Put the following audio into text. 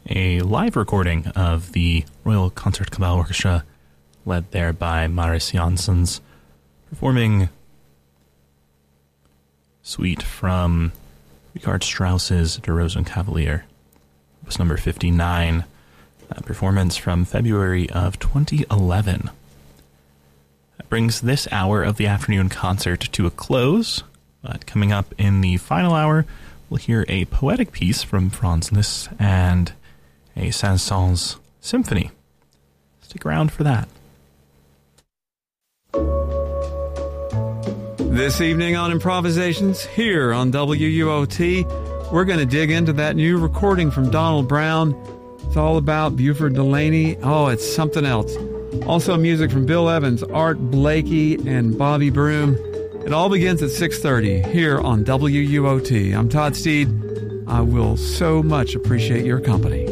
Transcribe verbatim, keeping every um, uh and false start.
a live recording of the Royal Concertgebouw Orchestra, led there by Marius Jansons, performing Suite from Richard Strauss's Der Rosenkavalier. It was number fifty-nine, a performance from February of twenty eleven. That brings this hour of the afternoon concert to a close, but coming up in the final hour, we'll hear a poetic piece from Franz Liszt and a Saint-Saëns symphony. Stick around for that. This evening on Improvisations, here on W U O T, we're going to dig into that new recording from Donald Brown. It's all about Buford Delaney. Oh, it's something else. Also music from Bill Evans, Art Blakey, and Bobby Broom. It all begins at six thirty here on W U O T. I'm Todd Steed. I will so much appreciate your company.